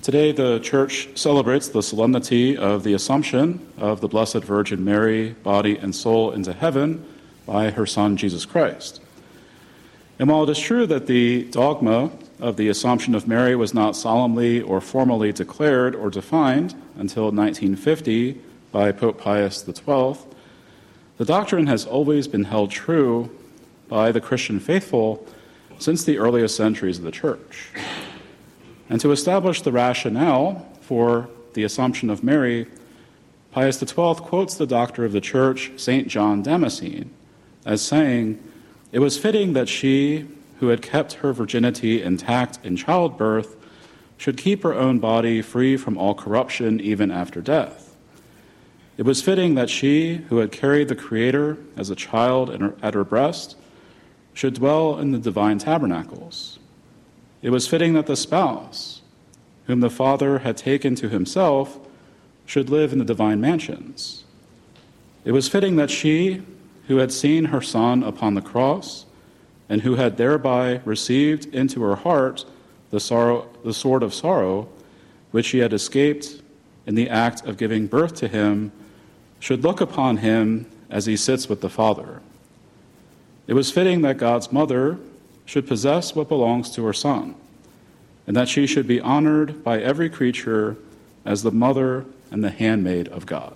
Today, the Church celebrates the solemnity of the Assumption of the Blessed Virgin Mary, body and soul, into heaven by her Son, Jesus Christ. And while it is true that the dogma of the Assumption of Mary was not solemnly or formally declared or defined until 1950 by Pope Pius XII, the doctrine has always been held true by the Christian faithful since the earliest centuries of the Church. And to establish the rationale for the Assumption of Mary, Pius XII quotes the doctor of the Church, St. John Damascene, as saying, "It was fitting that she, who had kept her virginity intact in childbirth, should keep her own body free from all corruption even after death. It was fitting that she, who had carried the Creator as a child at her breast, should dwell in the divine tabernacles. It was fitting that the spouse, whom the Father had taken to himself, should live in the divine mansions. It was fitting that she, who had seen her Son upon the cross, and who had thereby received into her heart the sword of sorrow, which she had escaped in the act of giving birth to him, should look upon him as he sits with the Father. It was fitting that God's mother should possess what belongs to her Son, and that she should be honored by every creature as the mother and the handmaid of God."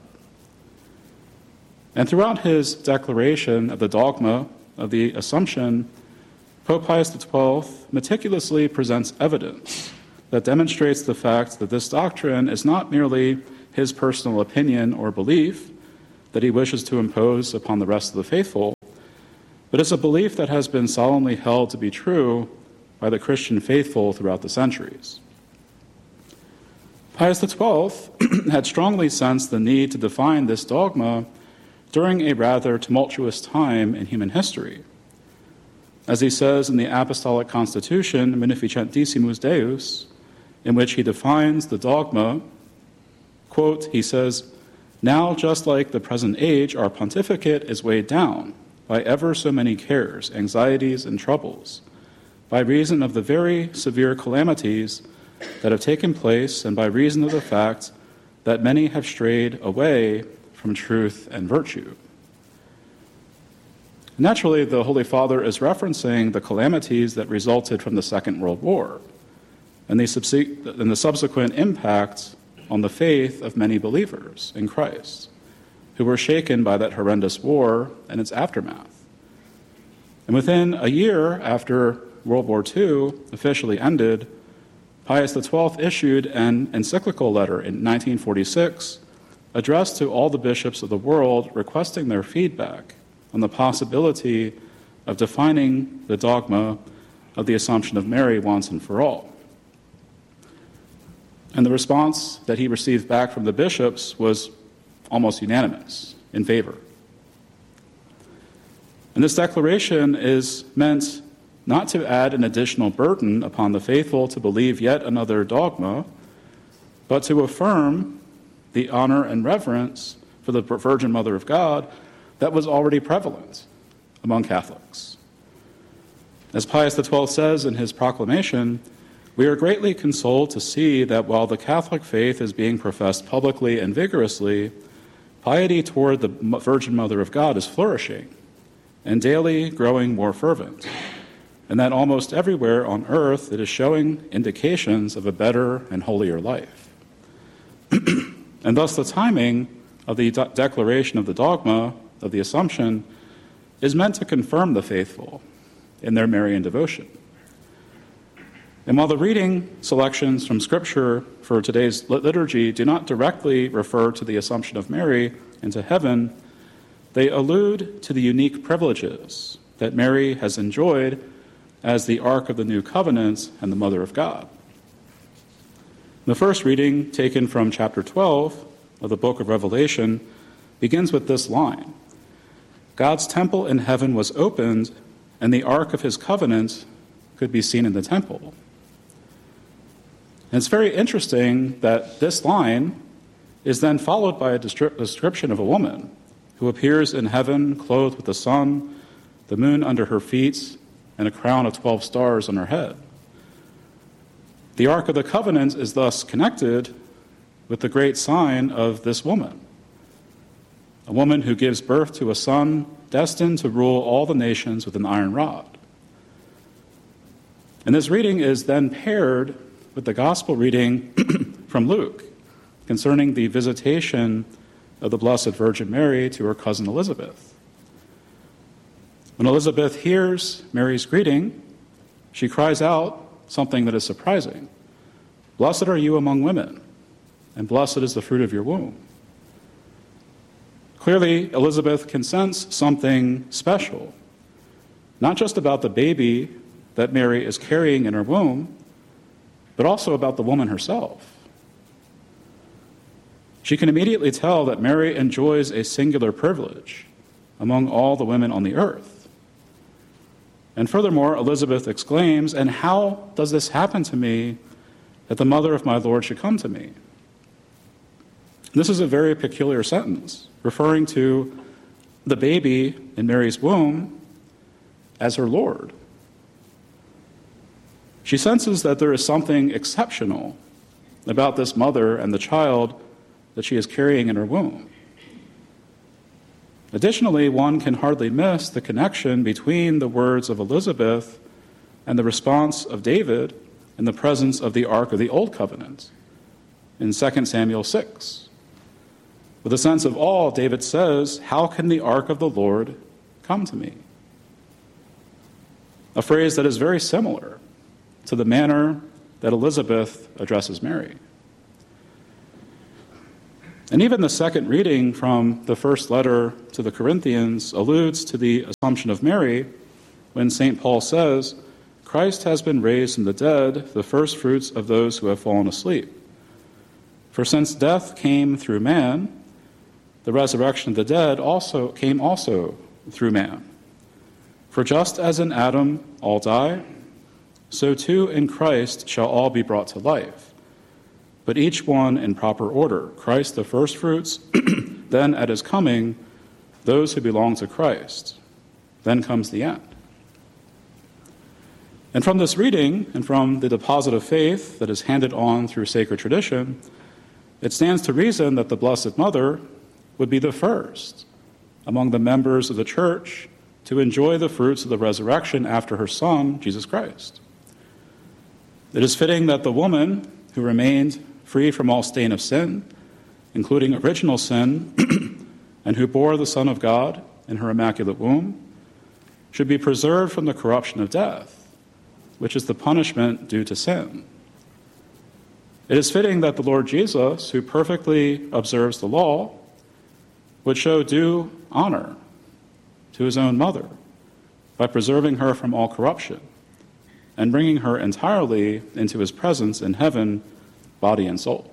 And throughout his declaration of the dogma of the Assumption, Pope Pius XII meticulously presents evidence that demonstrates the fact that this doctrine is not merely his personal opinion or belief that he wishes to impose upon the rest of the faithful, but it's a belief that has been solemnly held to be true by the Christian faithful throughout the centuries. Pius XII had strongly sensed the need to define this dogma during a rather tumultuous time in human history. As he says in the Apostolic Constitution, Munificentissimus Deus, in which he defines the dogma, quote, he says, "Now, just like the present age, our pontificate is weighed down by ever so many cares, anxieties, and troubles, by reason of the very severe calamities that have taken place, and by reason of the fact that many have strayed away from truth and virtue." Naturally, the Holy Father is referencing the calamities that resulted from the Second World War and the subsequent impact on the faith of many believers in Christ, who were shaken by that horrendous war and its aftermath. And within a year after World War II officially ended, Pius XII issued an encyclical letter in 1946 addressed to all the bishops of the world requesting their feedback on the possibility of defining the dogma of the Assumption of Mary once and for all. And the response that he received back from the bishops was almost unanimous in favor. And this declaration is meant not to add an additional burden upon the faithful to believe yet another dogma, but to affirm the honor and reverence for the Virgin Mother of God that was already prevalent among Catholics. As Pius XII says in his proclamation, "We are greatly consoled to see that while the Catholic faith is being professed publicly and vigorously, piety toward the Virgin Mother of God is flourishing and daily growing more fervent, and that almost everywhere on earth it is showing indications of a better and holier life." And thus the timing of the declaration of the dogma of the Assumption is meant to confirm the faithful in their Marian devotion. And while the reading selections from Scripture for today's liturgy do not directly refer to the Assumption of Mary into heaven, they allude to the unique privileges that Mary has enjoyed as the Ark of the New Covenant and the Mother of God. The first reading, taken from chapter 12 of the book of Revelation, begins with this line: "God's temple in heaven was opened, and the Ark of his covenant could be seen in the temple." And it's very interesting that this line is then followed by a description of a woman who appears in heaven clothed with the sun, the moon under her feet, and a crown of 12 stars on her head. The Ark of the Covenant is thus connected with the great sign of this woman, a woman who gives birth to a son destined to rule all the nations with an iron rod. And this reading is then paired with the gospel reading from Luke concerning the visitation of the Blessed Virgin Mary to her cousin Elizabeth. When Elizabeth hears Mary's greeting, she cries out something that is surprising. "Blessed are you among women, and blessed is the fruit of your womb." Clearly, Elizabeth can sense something special, not just about the baby that Mary is carrying in her womb, but also about the woman herself. She can immediately tell that Mary enjoys a singular privilege among all the women on the earth. And furthermore, Elizabeth exclaims, "And how does this happen to me, that the mother of my Lord should come to me?" This is a very peculiar sentence, referring to the baby in Mary's womb as her Lord. She senses that there is something exceptional about this mother and the child that she is carrying in her womb. Additionally, one can hardly miss the connection between the words of Elizabeth and the response of David in the presence of the Ark of the Old Covenant in 2 Samuel 6. With a sense of awe, David says, "How can the Ark of the Lord come to me?" A phrase that is very similar to the manner that Elizabeth addresses Mary. And even the second reading from the first letter to the Corinthians alludes to the Assumption of Mary when St. Paul says, "Christ has been raised from the dead, the first fruits of those who have fallen asleep. For since death came through man, the resurrection of the dead came also through man. For just as in Adam all die, so too in Christ shall all be brought to life. But each one in proper order, Christ the firstfruits, then at his coming, those who belong to Christ. Then comes the end." And from this reading, and from the deposit of faith that is handed on through sacred tradition, it stands to reason that the Blessed Mother would be the first among the members of the Church to enjoy the fruits of the resurrection after her Son, Jesus Christ. It is fitting that the woman who remained free from all stain of sin, including original sin, and who bore the Son of God in her immaculate womb, should be preserved from the corruption of death, which is the punishment due to sin. It is fitting that the Lord Jesus, who perfectly observes the law, would show due honor to his own mother by preserving her from all corruption and bringing her entirely into his presence in heaven, body and soul.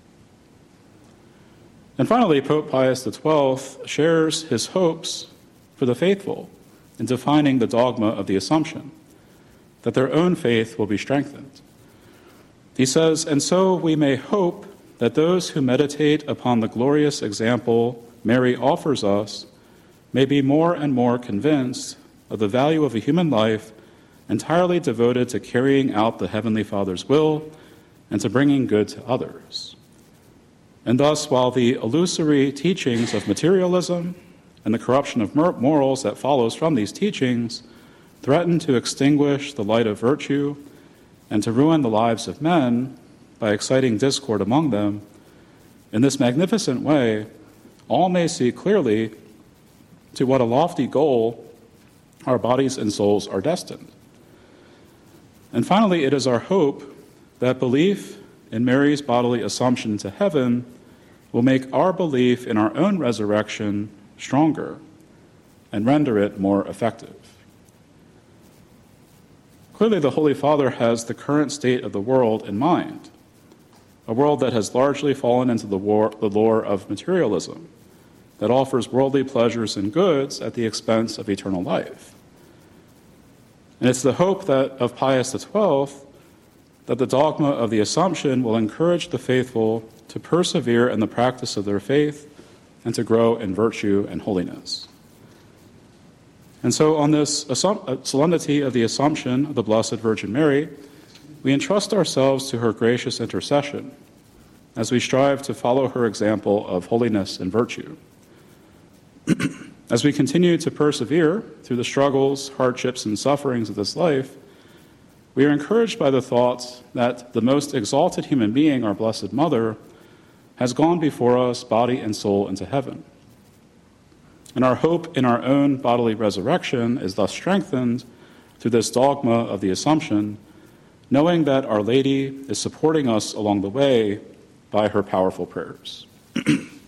And finally, Pope Pius XII shares his hopes for the faithful in defining the dogma of the Assumption, that their own faith will be strengthened. He says, "And so we may hope that those who meditate upon the glorious example Mary offers us may be more and more convinced of the value of a human life entirely devoted to carrying out the Heavenly Father's will and to bringing good to others. And thus, while the illusory teachings of materialism and the corruption of morals that follows from these teachings threaten to extinguish the light of virtue and to ruin the lives of men by exciting discord among them, in this magnificent way, all may see clearly to what a lofty goal our bodies and souls are destined. And finally, it is our hope that belief in Mary's bodily assumption to heaven will make our belief in our own resurrection stronger and render it more effective. Clearly, the Holy Father has the current state of the world in mind, a world that has largely fallen into the lure of materialism, that offers worldly pleasures and goods at the expense of eternal life. And it's the hope of Pius XII that the dogma of the Assumption will encourage the faithful to persevere in the practice of their faith and to grow in virtue and holiness. And so on this solemnity of the Assumption of the Blessed Virgin Mary, we entrust ourselves to her gracious intercession as we strive to follow her example of holiness and virtue. As we continue to persevere through the struggles, hardships, and sufferings of this life, we are encouraged by the thought that the most exalted human being, our Blessed Mother, has gone before us, body and soul, into heaven. And our hope in our own bodily resurrection is thus strengthened through this dogma of the Assumption, knowing that Our Lady is supporting us along the way by her powerful prayers.